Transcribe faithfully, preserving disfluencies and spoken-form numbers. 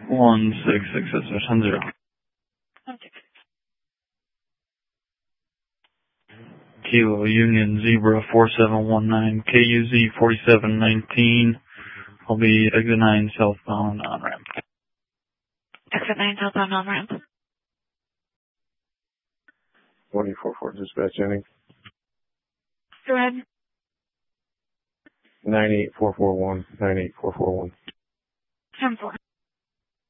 one six six six ten zero. one six six. Kilo Union Zebra four seven one nine, K U Z forty-seven nineteen. I'll be exit nine southbound on ramp. Exit nine southbound on ramp. twenty-four four dispatch ending. Go ahead. nine eight four four one, nine eight four four one. ten four.